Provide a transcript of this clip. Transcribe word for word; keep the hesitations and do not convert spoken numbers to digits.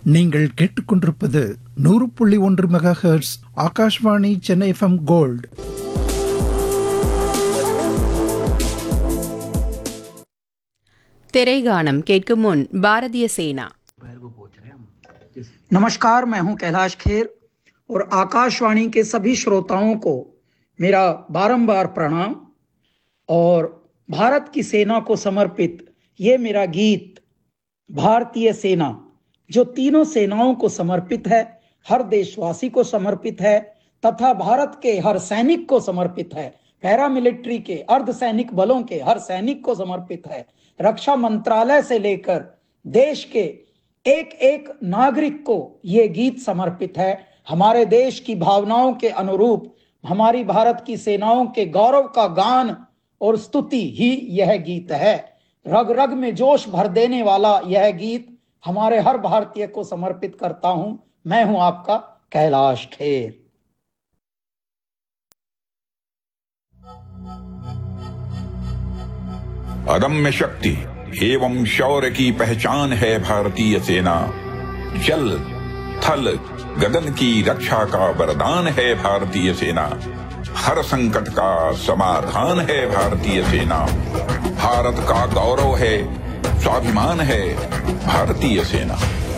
நீங்கள் கேட்டுக்கொண்டிருப்பது நூறு புள்ளி ஒன்று mega hertz Akashvani Chennai FM gold. திரைகானம் கேட்கும் முன் பாரதிய சேனா. नमस्कार, मैं हूं कैलाश खेर और आकाशवाणी के सभी श्रोताओं को मेरा बारंबार प्रणाम। और भारत की सेना को समर्पित ये मेरा गीत भारतीय सेना, जो तीनों सेनाओं को समर्पित है, हर देशवासी को समर्पित है तथा भारत के हर सैनिक को समर्पित है, पैरामिलिट्री के अर्धसैनिक बलों के हर सैनिक को समर्पित है, रक्षा मंत्रालय से लेकर देश के एक एक नागरिक को ये गीत समर्पित है। हमारे देश की भावनाओं के अनुरूप हमारी भारत की सेनाओं के गौरव का गान और स्तुति ही यह गीत है। रग रग में जोश भर देने वाला यह गीत हमारे हर भारतीय को समर्पित करता हूं। मैं हूं आपका कैलाश खेर। अदम्य शक्ति एवं शौर्य की पहचान है भारतीय सेना। जल थल गगन की रक्षा का वरदान है भारतीय सेना। हर संकट का समाधान है भारतीय सेना। भारत का गौरव है, स्वाभिमान है भारतीय सेना।